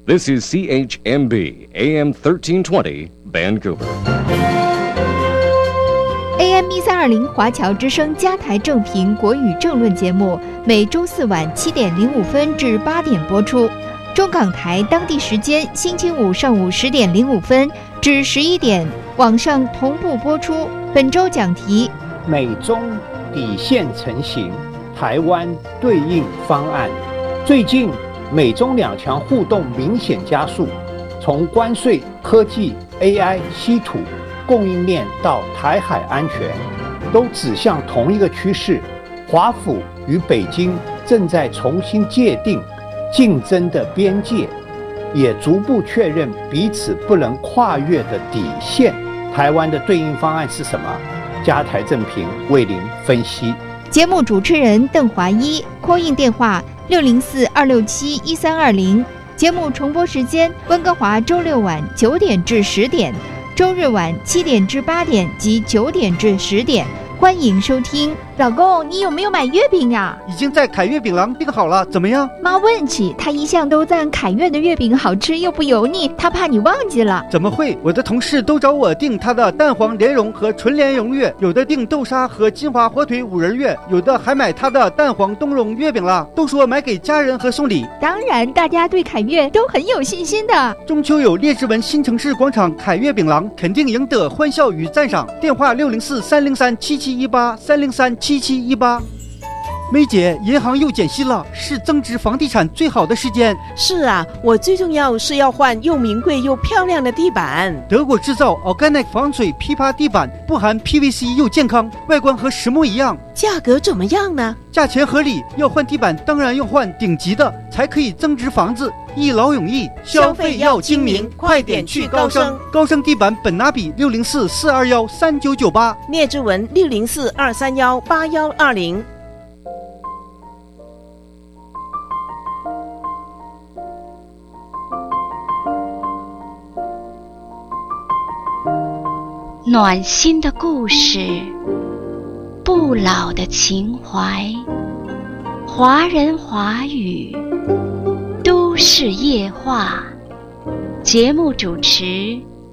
This is CHMB AM 1320 Vancouver. AM 1320华侨之声加台正频国语政论节目，每周四晚7点05分至8点播出。中港台当地时间星期五上午10点05分至11点，网上同步播出。本周讲题： 美中底线成型，台湾对应方案。最近美中两强互动明显加速，从关税、科技、AI、稀土、供应链到台海安全，都指向同一个趋势。华府与北京正在重新界定竞争的边界，也逐步确认彼此不能跨越的底线。台湾的对应方案是什么？加台正频为您分析。 节目主持人邓华一，call in电话604-267-1320。节目重播时间：温哥华周六晚9点至10点，周日晚7点至8点及9点至10点。欢迎收听。 老公，你有没有买月饼呀？ 已经在凯悦饼廊订好了，怎么样？ 妈问起，她一向都赞凯悦的月饼好吃又不油腻，她怕你忘记了。 怎么会？我的同事都找我订他的蛋黄莲蓉和纯莲蓉月，有的订豆沙和金华火腿五仁月，有的还买他的蛋黄冬蓉月饼了，都说买给家人和送礼。 当然，大家对凯悦都很有信心的。 中秋有列治文新城市广场凯悦饼廊，肯定赢得欢笑与赞赏。电话604-303-7718，303-7718。梅姐，银行又减息了，是增值房地产最好的时间。 是啊，我最重要是要换又名贵又漂亮的地板。 德国制造 Organic 防水批发地板，不含 PVC 又健康，外观和实木一样。 价格怎么样呢？ 价钱合理，要换地板当然要换顶级的，才可以增值房子。一劳永逸， 消费要精明，快点去高升。 高升地板本拿比604-421-3998， 列治文604-231-8120。 暖心的故事，不老的情怀，华人华语，都市夜话。节目主持